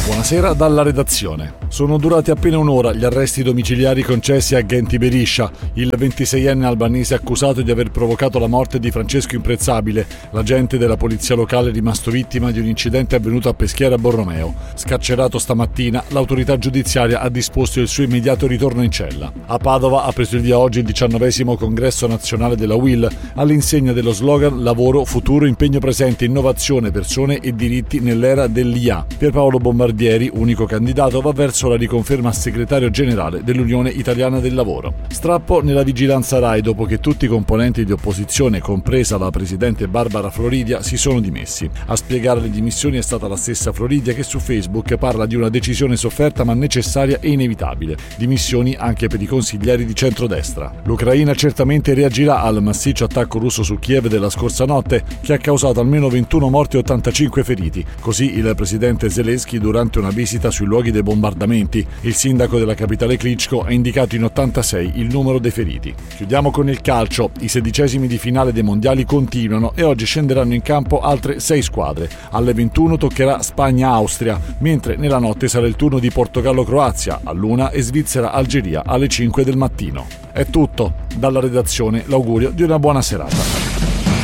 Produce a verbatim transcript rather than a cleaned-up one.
Buonasera dalla redazione. Sono durati appena un'ora gli arresti domiciliari concessi a Genti Beriscia, il ventiseienne albanese accusato di aver provocato la morte di Francesco Imprezzabile, l'agente della polizia locale rimasto vittima di un incidente avvenuto a Peschiera Borromeo. Scarcerato stamattina, l'autorità giudiziaria ha disposto il suo immediato ritorno in cella. A Padova ha preso il via oggi il diciannovesimo congresso nazionale della U I L, all'insegna dello slogan Lavoro, futuro, impegno presente, innovazione, persone e diritti nell'era dell'I A. Pierpaolo Bombardieri, unico candidato, va verso la riconferma a segretario generale dell'Unione Italiana del Lavoro. Strappo nella vigilanza Rai dopo che tutti i componenti di opposizione, compresa la presidente Barbara Floridia, si sono dimessi. A spiegare le dimissioni è stata la stessa Floridia che su Facebook parla di una decisione sofferta ma necessaria e inevitabile. Dimissioni anche per i consiglieri di centrodestra. L'Ucraina certamente reagirà al massiccio attacco russo su Kiev della scorsa notte, che ha causato almeno ventuno morti e ottantacinque feriti. Così il presidente Zelensky durante una visita sui luoghi dei bombardamenti. Il sindaco della capitale Klitschko ha indicato in ottantasei il numero dei feriti. Chiudiamo con il calcio. I sedicesimi di finale dei mondiali continuano e oggi scenderanno in campo altre sei squadre. Alle ventuno toccherà Spagna-Austria, mentre nella notte sarà il turno di Portogallo-Croazia, all'una e Svizzera-Algeria alle cinque del mattino. È tutto. Dalla redazione l'augurio di una buona serata.